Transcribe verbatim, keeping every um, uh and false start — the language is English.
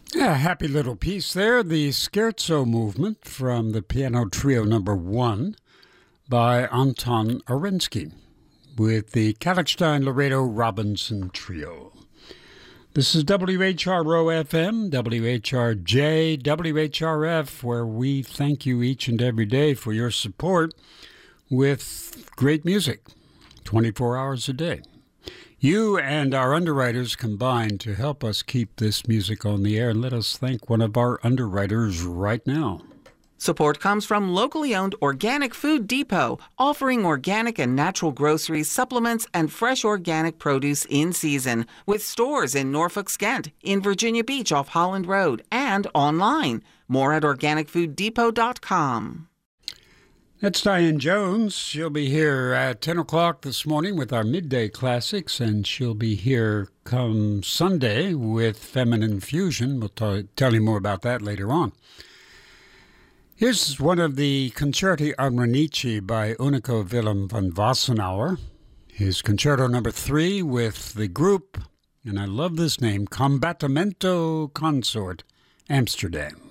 Yeah, happy little piece there. The Scherzo movement from the piano trio number one by Anton Arensky with the Kallichstein Laredo Robinson Trio. This is W H R O F M, W H R J, W H R F, where we thank you each and every day for your support with great music, twenty-four hours a day. You and our underwriters combine to help us keep this music on the air, and let us thank one of our underwriters right now. Support comes from locally owned Organic Food Depot, offering organic and natural groceries, supplements, and fresh organic produce in season, with stores in Norfolk, Skent, in Virginia Beach off Holland Road, and online. More at organic food depot dot com. That's Diane Jones. She'll be here at ten o'clock this morning with our midday classics, and she'll be here come Sunday with Feminine Fusion. We'll t- tell you more about that later on. Here's one of the Concerti Armonici by Unico Willem van Wassenaar. His concerto number three with the group, and I love this name, Combattimento Consort, Amsterdam.